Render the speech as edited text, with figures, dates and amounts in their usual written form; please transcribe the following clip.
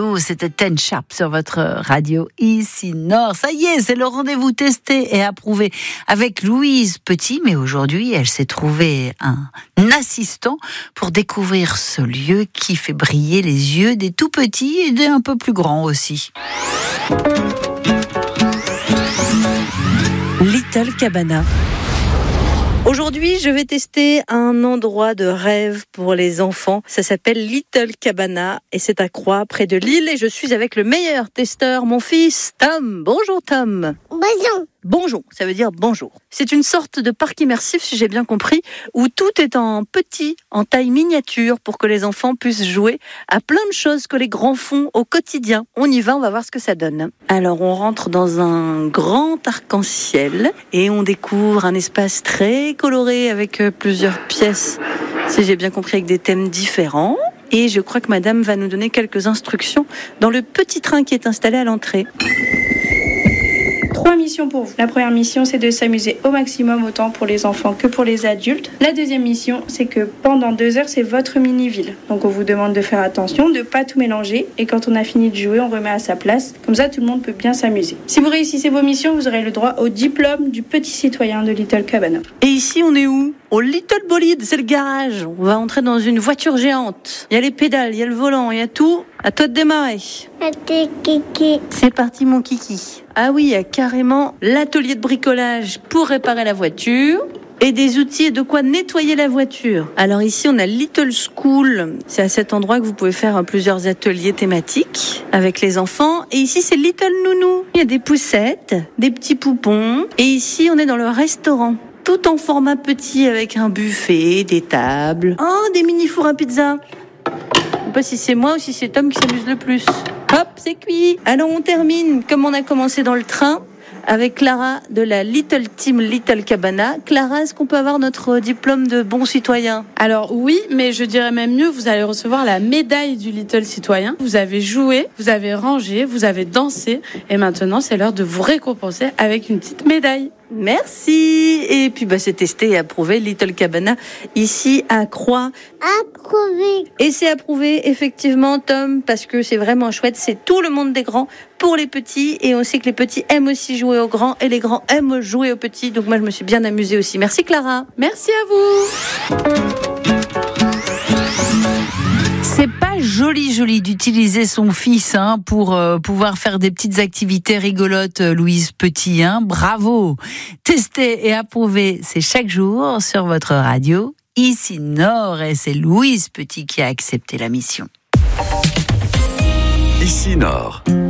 nous, c'était Ten Sharp sur votre radio ici Nord. Ça y est, c'est le rendez-vous testé et approuvé avec Louise Petit. Mais aujourd'hui, elle s'est trouvée un assistant pour découvrir ce lieu qui fait briller les yeux des tout petits et des un peu plus grands aussi. Little Cabana. Aujourd'hui, je vais tester un endroit de rêve pour les enfants. Ça s'appelle Little Cabana et c'est à Croix, près de Lille. Et je suis avec le meilleur testeur, mon fils, Tom. Bonjour, Tom. Bonjour. Bonjour, ça veut dire bonjour. C'est une sorte de parc immersif, si j'ai bien compris, où tout est en petit, en taille miniature, pour que les enfants puissent jouer à plein de choses que les grands font au quotidien. On y va, on va voir ce que ça donne. Alors, on rentre dans un grand arc-en-ciel et on découvre un espace très coloré avec plusieurs pièces, si j'ai bien compris, avec des thèmes différents. Et je crois que madame va nous donner quelques instructions dans le petit train qui est installé à l'entrée. 3 missions pour vous. La première mission, c'est de s'amuser au maximum, autant pour les enfants que pour les adultes. La deuxième mission, c'est que pendant 2 heures, c'est votre mini-ville. Donc on vous demande de faire attention, de ne pas tout mélanger. Et quand on a fini de jouer, on remet à sa place. Comme ça, tout le monde peut bien s'amuser. Si vous réussissez vos missions, vous aurez le droit au diplôme du petit citoyen de Little Cabana. Et ici, on est où ? Au Little Bolide, c'est le garage. On va entrer dans une voiture géante. Il y a les pédales, il y a le volant, il y a tout. À toi de démarrer. Kiki. C'est parti, mon kiki. Ah oui, il y a carrément l'atelier de bricolage pour réparer la voiture et des outils et de quoi nettoyer la voiture. Alors ici, on a Little School. C'est à cet endroit que vous pouvez faire plusieurs ateliers thématiques avec les enfants. Et ici, c'est Little Nounou. Il y a des poussettes, des petits poupons. Et ici, on est dans le restaurant. Tout en format petit avec un buffet, des tables. Oh, des mini-fours à pizza. Je sais pas si c'est moi ou si c'est Tom qui s'amuse le plus. Hop, c'est cuit. Alors on termine comme on a commencé dans le train avec Clara de la Little Team Little Cabana. Clara, est-ce qu'on peut avoir notre diplôme de bon citoyen ? Alors oui, mais je dirais même mieux, vous allez recevoir la médaille du Little Citoyen. Vous avez joué, vous avez rangé, vous avez dansé et maintenant c'est l'heure de vous récompenser avec une petite médaille. Merci. Et puis c'est testé et approuvé Little Cabana ici à Croix. Approuvé. Et c'est approuvé effectivement, Tom, parce que c'est vraiment chouette. C'est tout le monde des grands pour les petits et on sait que les petits aiment aussi jouer aux grands et les grands aiment jouer aux petits. Donc moi je me suis bien amusée aussi. Merci Clara. Merci à vous. C'est pas joli d'utiliser son fils pour pouvoir faire des petites activités rigolotes, Louise Petit. Bravo. Testé et approuvé, c'est chaque jour sur votre radio ici Nord et c'est Louise Petit qui a accepté la mission. Ici Nord.